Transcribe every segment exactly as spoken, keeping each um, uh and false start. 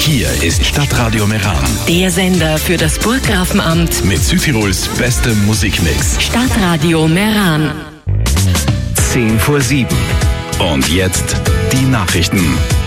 Hier ist Stadtradio Meran. Der Sender für das Burggrafenamt Mit Südtirols bestem Musikmix. Stadtradio Meran. Zehn vor sieben. Und jetzt die Nachrichten.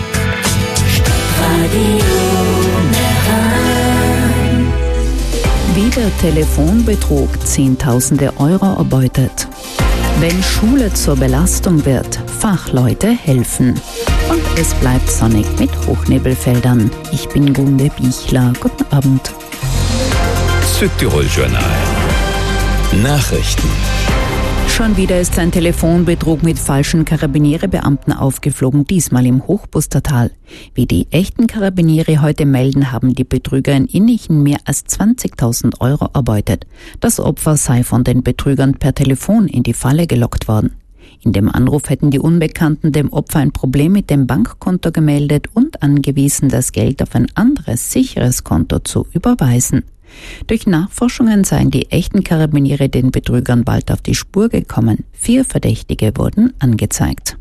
Wieder Telefonbetrug, Zehntausende Euro erbeutet. Wenn Schule zur Belastung wird, Fachleute helfen. Und es bleibt sonnig mit Hochnebelfeldern. Ich bin Gunde Bichler. Guten Abend. Südtirol Journal. Nachrichten. Schon wieder ist ein Telefonbetrug mit falschen Karabinierebeamten aufgeflogen, diesmal im Hochbustertal. Wie die echten Karabiniere heute melden, haben die Betrüger in Innichen mehr als zwanzigtausend Euro erbeutet. Das Opfer sei von den Betrügern per Telefon in die Falle gelockt worden. In dem Anruf hätten die Unbekannten dem Opfer ein Problem mit dem Bankkonto gemeldet und angewiesen, das Geld auf ein anderes, sicheres Konto zu überweisen. Durch Nachforschungen seien die echten Karabiniere den Betrügern bald auf die Spur gekommen. Vier Verdächtige wurden angezeigt.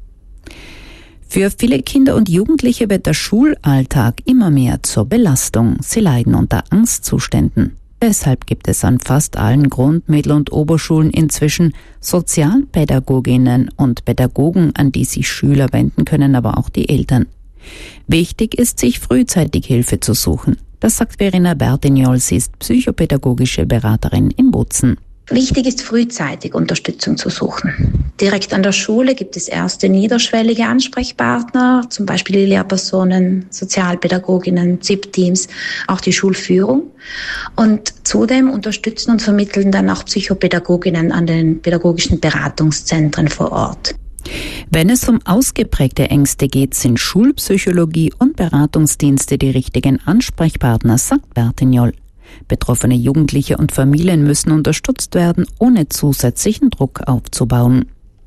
Für viele Kinder und Jugendliche wird der Schulalltag immer mehr zur Belastung. Sie leiden unter Angstzuständen. Deshalb gibt es an fast allen Grund-, Mittel- und Oberschulen inzwischen Sozialpädagoginnen und Pädagogen, an die sich Schüler wenden können, aber auch die Eltern. Wichtig ist, sich frühzeitig Hilfe zu suchen. Das sagt Verena Bertignol, sie ist psychopädagogische Beraterin in Bozen. Wichtig ist, frühzeitig Unterstützung zu suchen. Direkt an der Schule gibt es erste niederschwellige Ansprechpartner, zum Beispiel die Lehrpersonen, Sozialpädagoginnen, Z I P-Teams, auch die Schulführung. Und zudem unterstützen und vermitteln dann auch Psychopädagoginnen an den pädagogischen Beratungszentren vor Ort. Wenn es um ausgeprägte Ängste geht, sind Schulpsychologie und Beratungsdienste die richtigen Ansprechpartner, sagt Bertignol. Betroffene Jugendliche und Familien müssen unterstützt werden, ohne zusätzlichen Druck aufzubauen.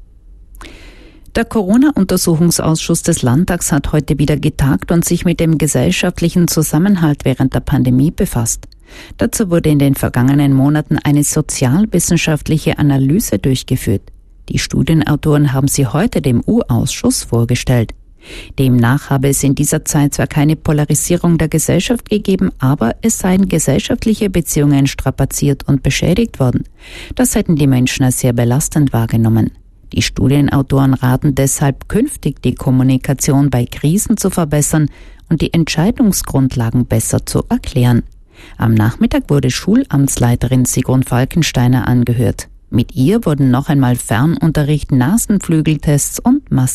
Der Corona-Untersuchungsausschuss des Landtags hat heute wieder getagt und sich mit dem gesellschaftlichen Zusammenhalt während der Pandemie befasst. Dazu wurde in den vergangenen Monaten eine sozialwissenschaftliche Analyse durchgeführt. Die Studienautoren haben sie heute dem U-Ausschuss vorgestellt. Demnach habe es in dieser Zeit zwar keine Polarisierung der Gesellschaft gegeben, aber es seien gesellschaftliche Beziehungen strapaziert und beschädigt worden. Das hätten die Menschen als sehr belastend wahrgenommen. Die Studienautoren raten deshalb, künftig die Kommunikation bei Krisen zu verbessern und die Entscheidungsgrundlagen besser zu erklären. Am Nachmittag wurde Schulamtsleiterin Sigrun Falkensteiner angehört. Mit ihr wurden noch einmal Fernunterricht, Nasenflügeltests und Masken